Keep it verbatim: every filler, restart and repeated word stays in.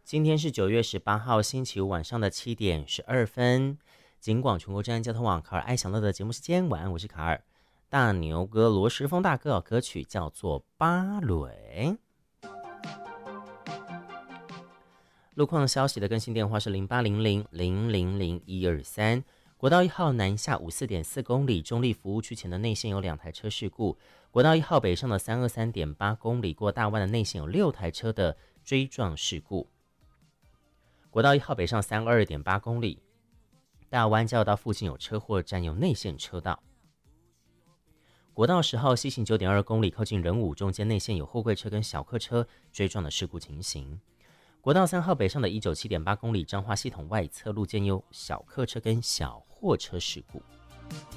今天是九月十八号星期五晚上的七点十二分，警广全国治安交通网卡尔爱享乐的节目时间，晚安，我是卡尔。大牛哥罗时丰大哥歌曲叫做《芭蕾》。路况消息的更新电话是零八零零零零零一二三。国道一号南下五四点四公里，中立服务区前的内线有两台车事故。国道一号北上的三二三点八公里，过大湾的内线有六台车的追撞事故。国道一号北上三二点八公里，大湾交流道附近有车祸，占用内线车道。国道十号西行九点二公里，靠近仁武中间内线有货柜车跟小客车追撞的事故情形。国道三号北上的一九七点八公里，彰化系统外侧路肩有小客车跟小货车事故。